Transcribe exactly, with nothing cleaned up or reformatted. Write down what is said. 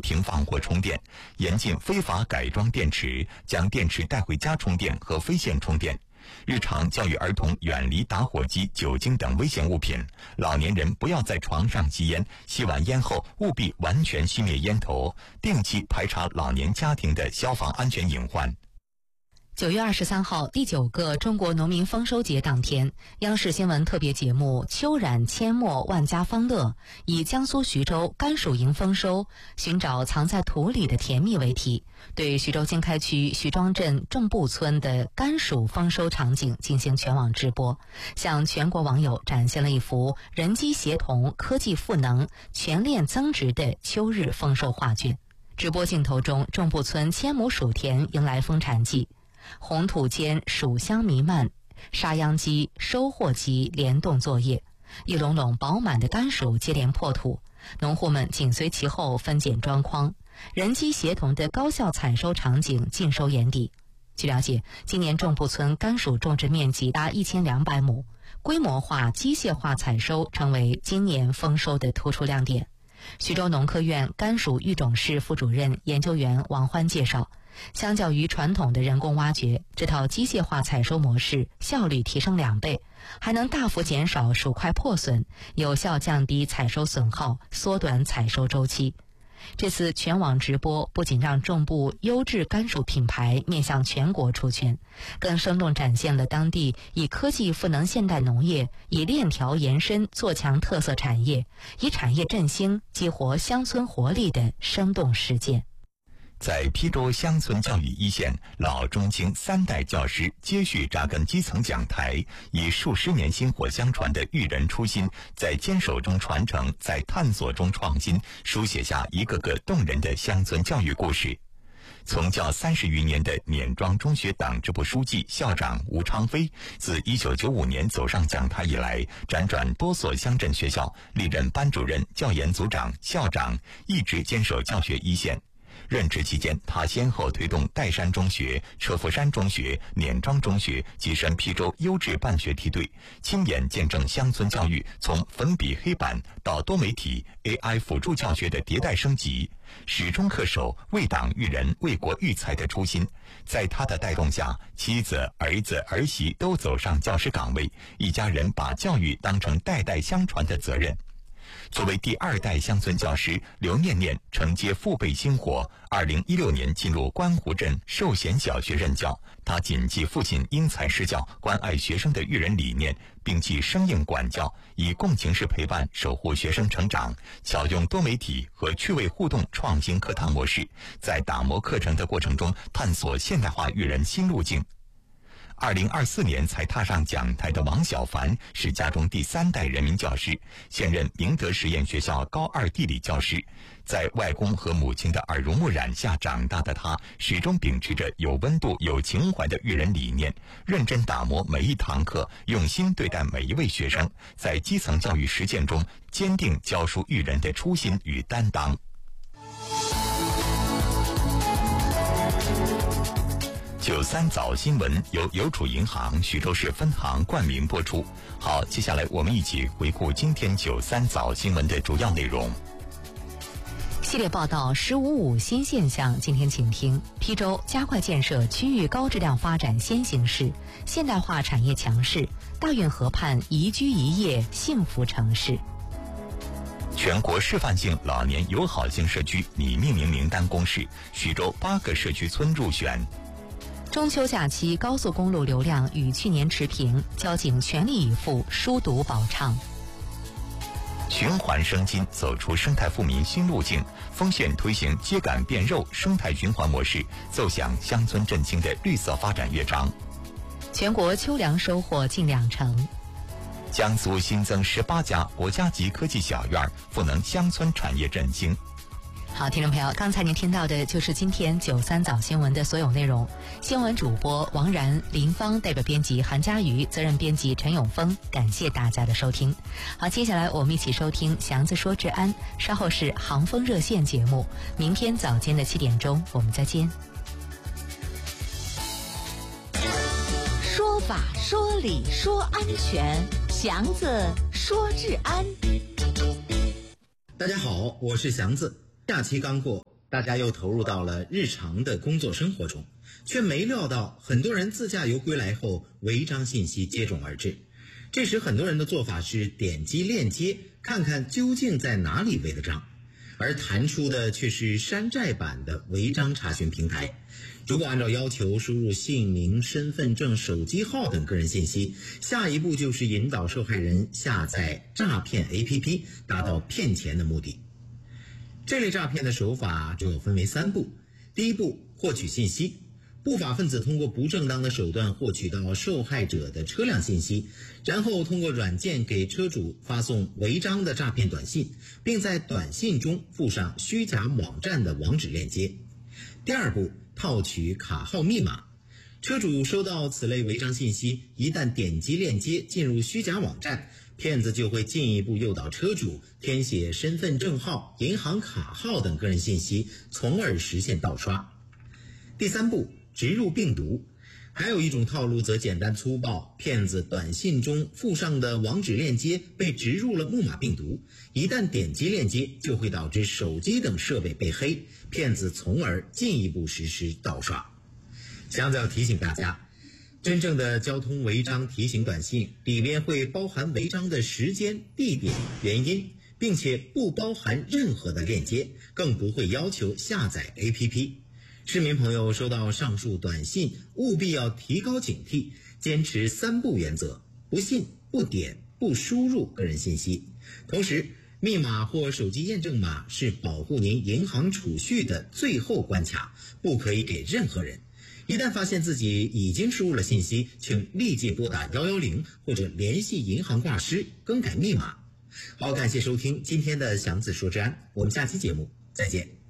停放或充电，严禁非法改装电池，将电池带回家充电和非线充电。日常教育儿童远离打火机、酒精等危险物品。老年人不要在床上吸烟，吸完烟后务必完全熄灭烟头，定期排查老年家庭的消防安全隐患。 九月二十三号，第九个中国农民丰收节当天，央视新闻特别节目《秋染阡陌万家芳乐》以江苏徐州甘薯营丰收，寻找藏在土里的甜蜜为题，对徐州经开区徐庄镇众埠村的甘薯丰收场景进行全网直播，向全国网友展现了一幅人机协同、科技赋能、全链增值的秋日丰收画卷。直播镜头中，众埠村千亩薯田迎来丰产季。红土间薯香弥漫，杀秧机、收获机联动作业，一垄垄饱满的甘薯接连破土，农户们紧随其后分拣装筐，人机协同的高效采收场景尽收眼底。据了解，今年众埠村甘薯种植面积达一千两百亩，规模化、机械化采收成为今年丰收的突出亮点。徐州农科院甘薯育种室副主任研究员王欢介绍，相较于传统的人工挖掘，这套机械化采收模式效率提升两倍，还能大幅减少薯块破损，有效降低采收损耗，缩短采收周期。这次全网直播不仅让众埠优质甘薯品牌面向全国出圈，更生动展现了当地以科技赋能现代农业，以链条延伸做强特色产业，以产业振兴激活乡村活力的生动实践。 在邳州乡村教育一线，老中青三代教师接续扎根基层讲台，以数十年薪火相传的育人初心，在坚守中传承，在探索中创新，书写下一个个动人的乡村教育故事。从教三十余年的碾庄中学党支部书记、校长吴昌飞，自一九九五年走上讲台以来，辗转多所乡镇学校，历任班主任、教研组长、校长，一直坚守教学一线。任职期间，他先后推动岱山中学、车夫山中学、碾庄中学跻身邳州优质办学梯队，亲眼见证乡村教育从粉笔黑板到多媒体 A I 辅助教学的迭代升级，始终恪守为党育人、为国育才的初心。在他的带动下，妻子、儿子、儿媳都走上教师岗位，一家人把教育当成代代相传的责任。作为第二代乡村教师，刘念念承接父辈薪火，二零一六年进入观湖镇寿贤小学任教。他谨记父亲因材施教、关爱学生的育人理念，并记生硬管教，以共情式陪伴守护学生成长，巧用多媒体和趣味互动创新课堂模式，在打磨课程的过程中探索现代化育人新路径。二零二四年才踏上讲台的王小凡是家中第三代人民教师，现任明德实验学校高二地理教师。在外公和母亲的耳濡目染下长大的他，始终秉持着有温度、有情怀的育人理念，认真打磨每一堂课，用心对待每一位学生，在基层教育实践中坚定教书育人的初心与担当。九三早新闻由邮储银行徐州市分行冠名播出。好，接下来我们一起回顾今天九三早新闻的主要内容。 系列报道十五五新现象，今天请听：邳州加快建设区域高质量发展先行市，现代化产业强势，大运河畔宜居宜业幸福城市。 全国示范性老年友好型社区拟命名名单公示，徐州八个社区村入选。 中秋假期高速公路流量与去年持平，交警全力以赴疏堵保畅。 循环生金，走出生态富民新路径。丰县推行秸秆变肉生态循环模式，奏响乡村振兴的绿色发展乐章。 全国秋粮收获近两成。 江苏新增十八家国家级科技小院，赋能乡村产业振兴。 好，听众朋友，刚才您听到的就是今天九三早新闻的所有内容。新闻主播王然、林芳，代表编辑韩佳瑜，责任编辑陈永峰，感谢大家的收听。好，接下来我们一起收听祥子说治安，稍后是航风热线节目。明天早间的七点钟，我们再见。 说法说理说安全，祥子说治安。 大家好，我是祥子。假期刚过， 大家又投入到了日常的工作生活中，却没料到很多人自驾游归来后，违章信息接踵而至。这时很多人的做法是点击链接，看看究竟在哪里违的章，而弹出的却是山寨版的违章查询平台。如果按照要求输入姓名、身份证、手机号等个人信息，下一步就是引导受害人下载诈骗 A P P， 达到骗钱的目的。这类诈骗的手法主要分为三步。第一步，获取信息。不法分子通过不正当的手段获取到受害者的车辆信息，然后通过软件给车主发送违章的诈骗短信，并在短信中附上虚假网站的网址链接。第二步，套取卡号密码。车主收到此类违章信息，一旦点击链接进入虚假网站，骗子就会进一步诱导车主填写身份证号、银行卡号等个人信息，从而实现盗刷。第三步，植入病毒。还有一种套路则简单粗暴，骗子短信中附上的网址链接被植入了木马病毒，一旦点击链接就会导致手机等设备被黑，骗子从而进一步实施盗刷。强调提醒大家，真正的交通违章提醒短信里面会包含违章的时间、地点、原因，并且不包含任何的链接，更不会要求下载 A P P。市民朋友收到上述短信，务必要提高警惕，坚持三不原则：不信、不点、不输入个人信息。同时，密码或手机验证码是保护您银行储蓄的最后关卡，不可以给任何人。一旦发现自己已经输入了信息，请立即拨打一一零或者联系银行挂失更改密码。好，感谢收听今天的祥子说治安，我们下期节目再见。